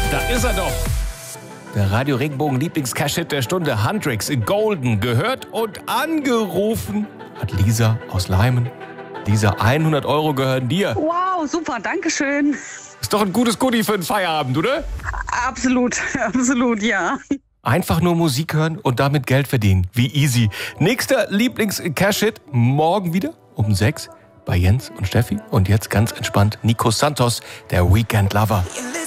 Da ist er doch. Der Radio Regenbogen Lieblings-Cash-Hit der Stunde, Huntrix in Golden, gehört und angerufen hat Lisa aus Leimen. Lisa, 100 € gehören dir. Wow, super, danke schön. Ist doch ein gutes Goodie für den Feierabend, oder? Absolut, absolut, ja. Einfach nur Musik hören und damit Geld verdienen. Wie easy. Nächster Lieblings-Cash-Hit morgen wieder um 6 bei Jens und Steffi. Und jetzt ganz entspannt Nico Santos, der Weekend Lover.